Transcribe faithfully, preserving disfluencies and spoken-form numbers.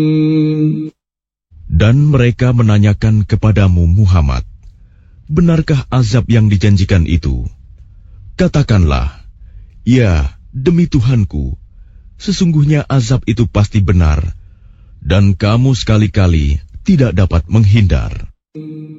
Dan mereka menanyakan kepadamu Muhammad, benarkah azab yang dijanjikan itu? Katakanlah, ya, demi Tuhanku, sesungguhnya azab itu pasti benar, dan kamu sekali-kali tidak dapat menghindar.